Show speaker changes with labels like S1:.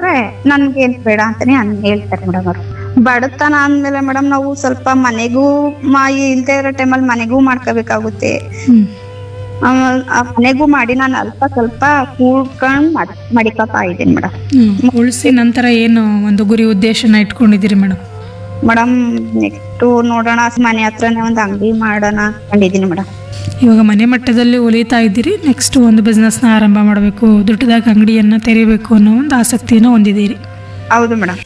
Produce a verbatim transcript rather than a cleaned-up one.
S1: ಅಂದ್ರೆ ನನ್ಗೇನ್ ಬೇಡ ಅಂತಾನೆ ಅನ್ ಹೇಳ್ತಾರೆ ಮೇಡಮ್ ಅವರು. ಬಡತನ ಅಂದ್ಮೇಲೆ ಮೇಡಮ್ ನಾವು ಸ್ವಲ್ಪ ಮನೆಗೂ ಮಾ ಇಲ್ದೇ ಇರೋ ಟೈಮಲ್ಲಿ ಮನೆಗೂ ಮಾಡ್ಕೋಬೇಕಾಗುತ್ತೆ.
S2: ಹ್ಮ್
S1: ಆಮೇಲ್ ಆ ಮನೆಗೂ ಮಾಡಿ ನಾನು ಅಲ್ಪ ಸ್ವಲ್ಪ ಕೂಡ್ಕೊಂಡ್ ಮಾಡ್ ಮಡಿಕತಾ ಇದ್ದೀನಿ ಮೇಡಮ್.
S2: ಹ್ಮ್ ಉಳಿಸಿ ನಂತರ ಏನು ಒಂದು ಗುರಿ ಉದ್ದೇಶನ ಇಟ್ಕೊಂಡಿದ್ದೀರಿ ಮೇಡಮ್?
S1: ಮೇಡಮ್ ನೆಕ್ಸ್ಟ್ ನೋಡೋಣ, ಮನೆ ಹತ್ರನೇ ಒಂದು ಅಂಗಡಿ ಮಾಡೋಣ ಅಂದಿದ್ದೀನಿ ಮೇಡಮ್.
S2: ಇವಾಗ ಮನೆ ಮಟ್ಟದಲ್ಲಿ ಉಳಿತಾ ಇದ್ದೀರಿ, ನೆಕ್ಸ್ಟ್ ಒಂದು ಬಿಸ್ನೆಸ್ನ ಆರಂಭ ಮಾಡಬೇಕು, ದೊಡ್ಡದಾಗಿ ಅಂಗಡಿಯನ್ನು ತೆರಿಬೇಕು ಅನ್ನೋ ಒಂದು ಆಸಕ್ತಿಯನ್ನು ಹೊಂದಿದ್ದೀರಿ.
S1: ಹೌದು ಮೇಡಮ್.